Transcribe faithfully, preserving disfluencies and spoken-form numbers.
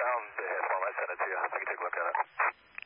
down the head form. I sent it to you. I can take a look at it.